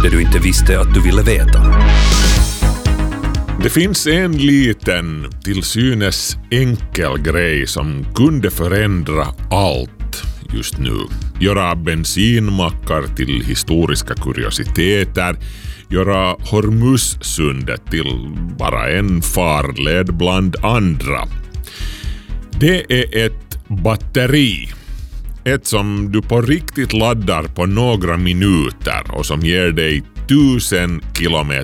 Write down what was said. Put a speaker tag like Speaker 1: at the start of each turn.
Speaker 1: Det du inte visste att du ville veta.
Speaker 2: Det finns en liten, till synes enkel grej som kunde förändra allt just nu. Göra bensinmackar till historiska kuriositeter. Göra Hormuzsundet till bara en farled bland andra. Det är ett batteri. Ett som du på riktigt laddar på några minuter och som ger dig 1000 km